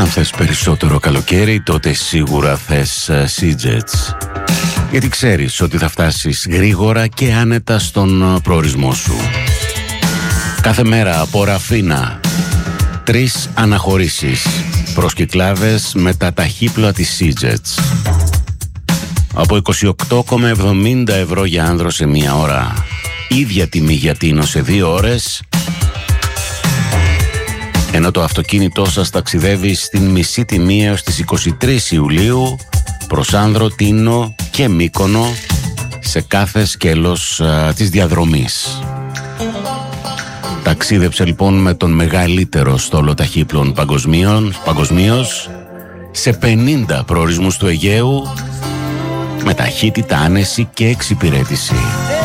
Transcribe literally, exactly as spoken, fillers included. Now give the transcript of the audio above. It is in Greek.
Αν θες περισσότερο καλοκαίρι, τότε σίγουρα θες Sea-Jets. Γιατί ξέρεις ότι θα φτάσεις γρήγορα και άνετα στον προορισμό σου. Κάθε μέρα από Ραφίνα, τρεις αναχωρήσεις προς Κυκλάδες με τα ταχύπλοα της Sea-Jets. Από είκοσι οκτώ κόμμα εβδομήντα ευρώ για άνδρο σε μία ώρα. Ίδια τιμή για τίνο σε δύο ώρες. Ενώ το αυτοκίνητό σας ταξιδεύει στην μισή τιμή έως τις είκοσι τρεις Ιουλίου προς Άνδρο, Τίνο και Μύκονο σε κάθε σκέλος α, της διαδρομής. Ταξίδεψε λοιπόν με τον μεγαλύτερο στόλο ταχύπλων παγκοσμίως σε πενήντα προορισμούς του Αιγαίου με ταχύτητα, άνεση και εξυπηρέτηση.